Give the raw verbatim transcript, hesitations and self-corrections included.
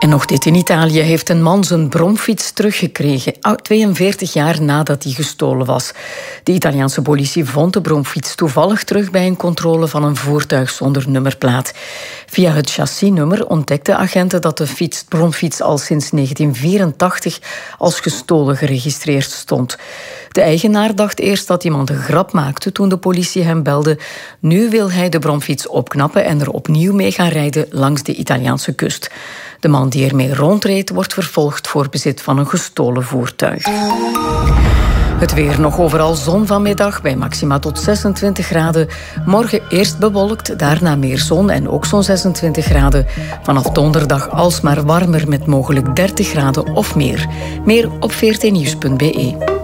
En nog dit. In Italië heeft een man zijn bromfiets teruggekregen, tweeënveertig jaar nadat die gestolen was. De Italiaanse politie vond de bromfiets toevallig terug bij een controle van een voertuig zonder nummerplaat. Via het chassisnummer ontdekten agenten dat de fiets, bromfiets al sinds negentien vierentachtig als gestolen geregistreerd stond. De eigenaar dacht eerst dat iemand een grap maakte toen de politie hem belde. Nu wil hij de bromfiets opknappen en er opnieuw mee gaan rijden langs de Italiaanse kust. De man die ermee rondreed wordt vervolgd voor bezit van een gestolen voertuig. Het weer: nog overal zon vanmiddag bij maxima tot zesentwintig graden. Morgen eerst bewolkt, daarna meer zon en ook zo'n zesentwintig graden. Vanaf donderdag alsmaar warmer met mogelijk dertig graden of meer. Meer op veertien nieuws punt be.